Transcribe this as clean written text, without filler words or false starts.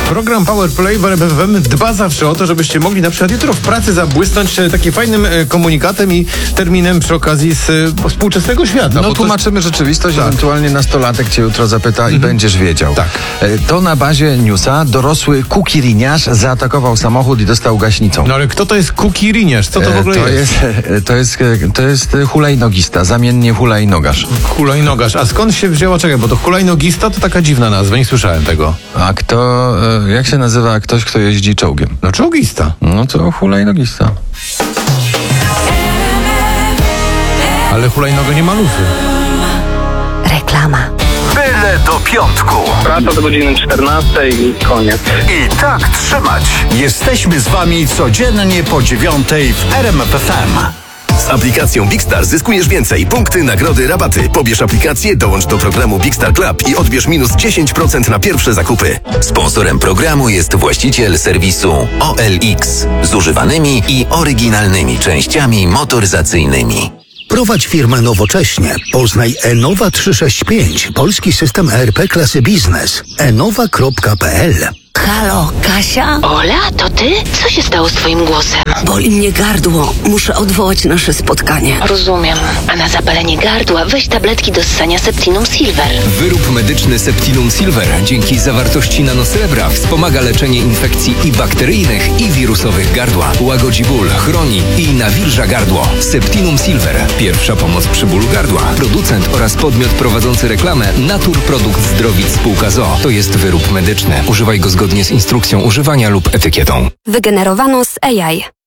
Program Power Play w RMF FM dba zawsze o to, żebyście mogli na przykład jutro w pracy zabłysnąć takim fajnym komunikatem i terminem przy okazji z współczesnego świata. No tłumaczymy rzeczywistość, tak. Ewentualnie nastolatek cię jutro zapyta i będziesz wiedział. Tak. To na bazie newsa dorosły kukiriniarz zaatakował samochód i dostał gaśnicą. No ale kto to jest kukiriniarz? Co to w ogóle jest? To jest hulajnogista, zamiennie hulajnogarz. Hulajnogarz. A skąd się wzięła? Czekaj, bo to hulajnogista to taka dziwna nazwa, nie słyszałem tego. A kto, jak się nazywa ktoś, kto jeździ czołgiem? No czołgista. No to hulajnogista. Ale hulajnoga nie ma lufy. Reklama. Byle do piątku. Praca do godziny 14 i koniec. I tak trzymać. Jesteśmy z wami codziennie po 9 w RMF FM. Z aplikacją Big Star zyskujesz więcej. Punkty, nagrody, rabaty. Pobierz aplikację, dołącz do programu Big Star Club i odbierz minus 10% na pierwsze zakupy. Sponsorem programu jest właściciel serwisu OLX z używanymi i oryginalnymi częściami motoryzacyjnymi. Prowadź firmę nowocześnie. Poznaj Enowa 365, polski system ERP klasy biznes. enowa.pl. Halo, Kasia? Ola, to ty? Co się stało z twoim głosem? Boli mnie gardło. Muszę odwołać nasze spotkanie. Rozumiem. A na zapalenie gardła weź tabletki do ssania Septinum Silver. Wyrób medyczny Septinum Silver dzięki zawartości nanosrebra wspomaga leczenie infekcji i bakteryjnych, i wirusowych gardła. Łagodzi ból, chroni i nawilża gardło. Septinum Silver. Pierwsza pomoc przy bólu gardła. Producent oraz podmiot prowadzący reklamę Naturprodukt Zdrowic Spółka ZOO. To jest wyrób medyczny. Używaj go zgodnie z instrukcją używania lub etykietą. Wygenerowano z AI.